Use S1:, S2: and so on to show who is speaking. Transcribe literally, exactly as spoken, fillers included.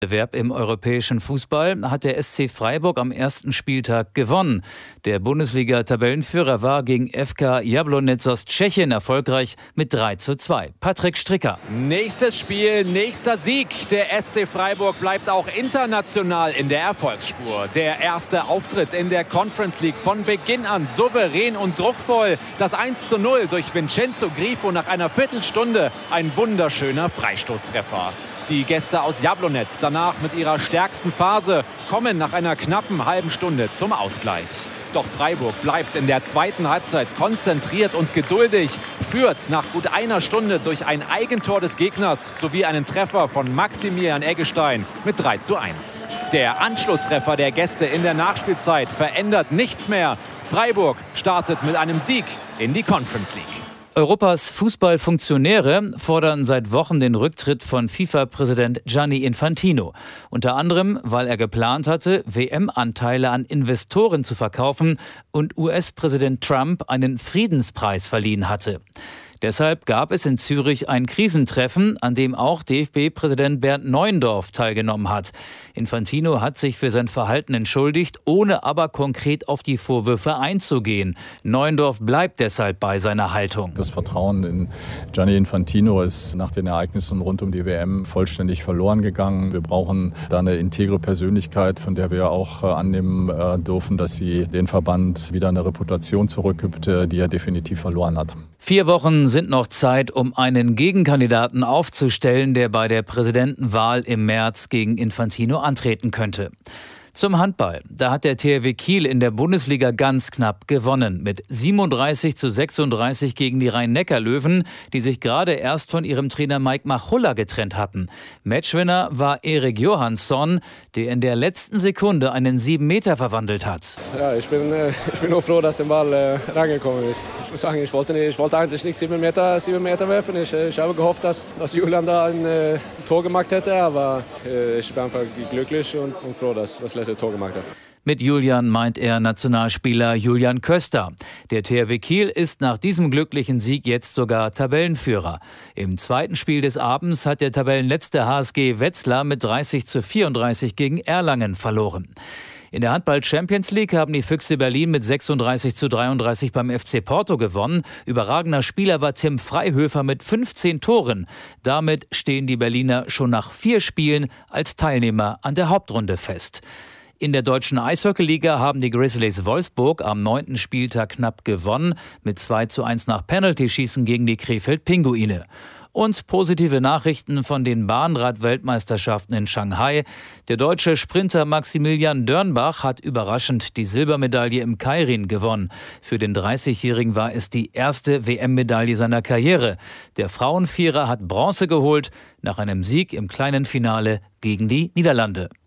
S1: Wettbewerb im europäischen Fußball hat der S C Freiburg am ersten Spieltag gewonnen. Der Bundesliga-Tabellenführer war gegen F K Jablonec aus Tschechien erfolgreich mit drei zu zwei. Patrick Stricker.
S2: Nächstes Spiel, nächster Sieg. Der S C Freiburg bleibt auch international in der Erfolgsspur. Der erste Auftritt in der Conference League von Beginn an souverän und druckvoll. Das eins zu null durch Vincenzo Grifo nach einer Viertelstunde. Ein wunderschöner Freistoßtreffer. Die Gäste aus Jablonec danach mit ihrer stärksten Phase kommen nach einer knappen halben Stunde zum Ausgleich. Doch Freiburg bleibt in der zweiten Halbzeit konzentriert und geduldig, führt nach gut einer Stunde durch ein Eigentor des Gegners sowie einen Treffer von Maximilian Eggestein mit drei zu eins. Der Anschlusstreffer der Gäste in der Nachspielzeit verändert nichts mehr. Freiburg startet mit einem Sieg in die Conference League.
S1: Europas Fußballfunktionäre fordern seit Wochen den Rücktritt von FIFA-Präsident Gianni Infantino. Unter anderem, weil er geplant hatte, W M-Anteile an Investoren zu verkaufen und U S-Präsident Trump einen Friedenspreis verliehen hatte. Deshalb gab es in Zürich ein Krisentreffen, an dem auch D F B-Präsident Bernd Neuendorf teilgenommen hat. Infantino hat sich für sein Verhalten entschuldigt, ohne aber konkret auf die Vorwürfe einzugehen. Neuendorf bleibt deshalb bei seiner Haltung.
S3: Das Vertrauen in Gianni Infantino ist nach den Ereignissen rund um die W M vollständig verloren gegangen. Wir brauchen da eine integre Persönlichkeit, von der wir auch annehmen dürfen, dass sie den Verband wieder eine Reputation zurückgibt, die er definitiv verloren hat.
S1: Vier Wochen sind noch Zeit, um einen Gegenkandidaten aufzustellen, der bei der Präsidentenwahl im März gegen Infantino antreten könnte. Zum Handball. Da hat der T H W Kiel in der Bundesliga ganz knapp gewonnen. Mit siebenunddreißig zu sechsunddreißig gegen die Rhein-Neckar-Löwen, die sich gerade erst von ihrem Trainer Mike Machulla getrennt hatten. Matchwinner war Erik Johansson, der in der letzten Sekunde einen sieben Meter verwandelt hat.
S4: Ja, ich bin, äh, ich bin nur froh, dass der Ball äh, reingekommen ist. Ich muss sagen, ich wollte, nicht, ich wollte eigentlich nicht sieben Meter, sieben Meter werfen. Ich, ich habe gehofft, dass, dass Julian da ein äh, Tor gemacht hätte, aber äh, ich bin einfach glücklich und, und froh, dass das letzte Tor gemacht hat.
S1: Mit Julian meint er Nationalspieler Julian Köster. Der T H W Kiel ist nach diesem glücklichen Sieg jetzt sogar Tabellenführer. Im zweiten Spiel des Abends hat der Tabellenletzte H S G Wetzlar mit dreißig zu vierunddreißig gegen Erlangen verloren. In der Handball-Champions League haben die Füchse Berlin mit sechsunddreißig zu dreiunddreißig beim F C Porto gewonnen. Überragender Spieler war Tim Freihöfer mit fünfzehn Toren. Damit stehen die Berliner schon nach vier Spielen als Teilnehmer an der Hauptrunde fest. In der deutschen Eishockeyliga haben die Grizzlies Wolfsburg am neunten Spieltag knapp gewonnen, mit zwei zu eins nach Penaltyschießen gegen die Krefeld-Pinguine. Und positive Nachrichten von den Bahnrad-Weltmeisterschaften in Shanghai. Der deutsche Sprinter Maximilian Dörnbach hat überraschend die Silbermedaille im Keirin gewonnen. Für den dreißigjährigen war es die erste W M-Medaille seiner Karriere. Der Frauenvierer hat Bronze geholt nach einem Sieg im kleinen Finale gegen die Niederlande.